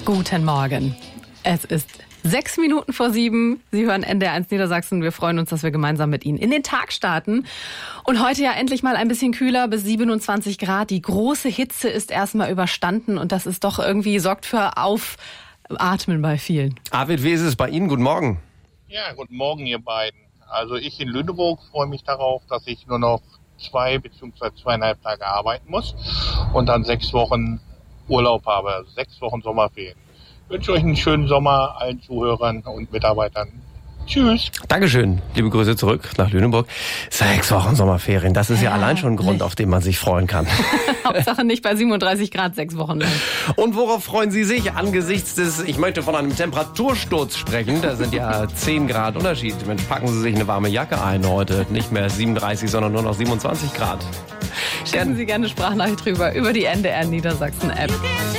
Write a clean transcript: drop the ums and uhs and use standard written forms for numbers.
Guten Morgen. Es ist 6 Minuten vor 7. Sie hören NDR1 Niedersachsen. Wir freuen uns, dass wir gemeinsam mit Ihnen in den Tag starten. Und heute ja endlich mal ein bisschen kühler, bis 27 Grad. Die große Hitze ist erstmal überstanden und das ist doch irgendwie, sorgt für Aufatmen bei vielen. Arvid, wie ist es bei Ihnen? Guten Morgen. Ja, guten Morgen, ihr beiden. Also ich in Lüneburg freue mich darauf, dass ich nur noch 2 bzw. 2,5 Tage arbeiten muss und dann 6 Wochen Urlaub habe, also 6 Wochen Sommerferien. Ich wünsche euch einen schönen Sommer, allen Zuhörern und Mitarbeitern. Tschüss. Dankeschön. Liebe Grüße zurück nach Lüneburg. 6 Wochen Sommerferien, das ist ja allein schon ein Grund, auf den man sich freuen kann. Hauptsache nicht bei 37 Grad 6 Wochen lang. Und worauf freuen Sie sich angesichts des, ich möchte von einem Temperatursturz sprechen, da sind ja 10 Grad Unterschied. Mensch, packen Sie sich eine warme Jacke ein heute. Nicht mehr 37, sondern nur noch 27 Grad. Schicken Sie gerne Sprachnachricht drüber über die NDR Niedersachsen App.